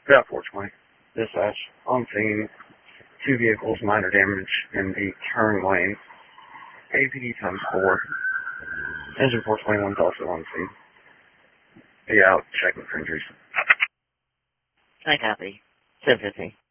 Got 420. Dispatch. On scene. 2 vehicles, minor damage in the turn lane. APD times 4. Engine 421 is also on scene. Be out, checking for injuries. I copy. 1050.